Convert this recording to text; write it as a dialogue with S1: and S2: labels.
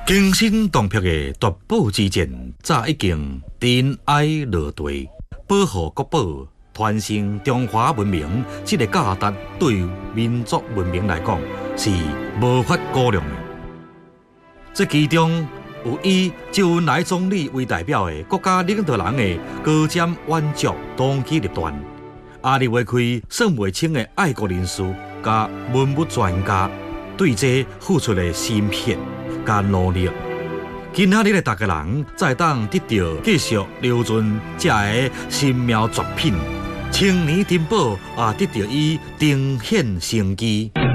S1: 惊心动魄的夺宝之战，早已经尘埃落地。保护国宝，传承中华文明，这个价值对民族文明来讲是无法估量的。这其中有以周恩来总理为代表的国家领导人的高瞻远瞩、当机立断，压力开算袂清的爱国人士甲文物专家对这付出的心血甲努力。今仔日的大家人才当得到继续留存这个神妙作品，青年珍宝也得到伊呈现生机。